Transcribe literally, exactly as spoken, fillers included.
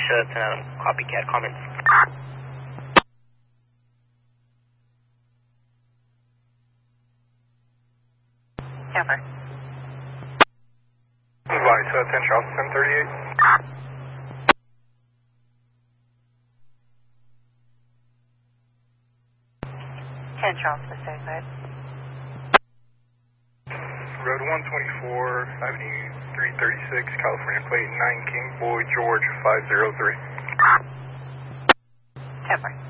uh, ten Adam, copycat comments. Over. Advice, uh, ten Charles, ten thirty-eight. ten Charles, thirty-five. Road one twenty-four, Avenue three thirty-six, California plate nine King Boy George five zero three. Over.